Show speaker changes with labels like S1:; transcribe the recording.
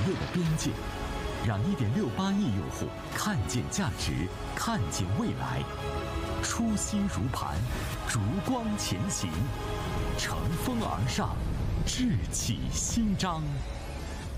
S1: 业的边界，让1.68亿用户看见价值，看见未来。初心如磐，烛光前行，乘风而上，志气新张。